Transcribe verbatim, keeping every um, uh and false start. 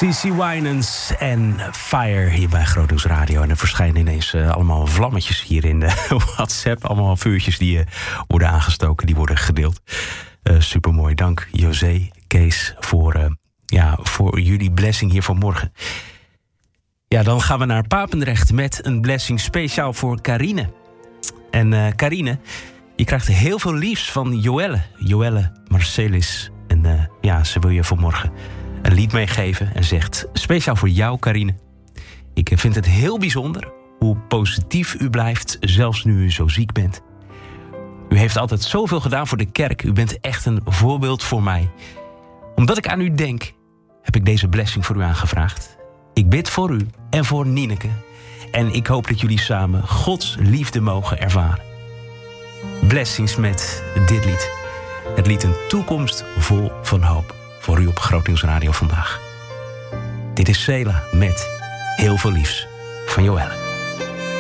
C C Winans en Fire hier bij Groot Radio. En er verschijnen ineens uh, allemaal vlammetjes hier in de WhatsApp. Allemaal vuurtjes die uh, worden aangestoken, die worden gedeeld. Uh, supermooi. Dank José, Kees, voor, uh, ja, voor jullie blessing hier vanmorgen. Ja, dan gaan we naar Papendrecht met een blessing speciaal voor Carine. En uh, Carine, je krijgt heel veel liefs van Joelle. Joelle Marcelis. En uh, ja, ze wil je vanmorgen een lied meegeven en zegt: speciaal voor jou, Carine. Ik vind het heel bijzonder hoe positief u blijft, zelfs nu u zo ziek bent. U heeft altijd zoveel gedaan voor de kerk. U bent echt een voorbeeld voor mij. Omdat ik aan u denk, heb ik deze blessing voor u aangevraagd. Ik bid voor u en voor Nieneke. En ik hoop dat jullie samen Gods liefde mogen ervaren. Blessings met dit lied. Het lied Een toekomst vol van hoop. Voor u op Groot Nieuws Radio vandaag. Dit is Sela met Heel veel liefs van Joelle.